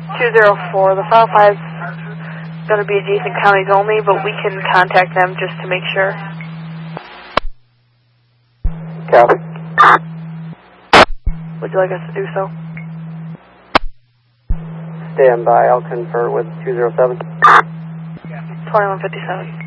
204. The file 5 is going to be adjacent counties only, but we can contact them just to make sure. Copy. Would you like us to do so? Stand by. I'll confer with 207. 2157.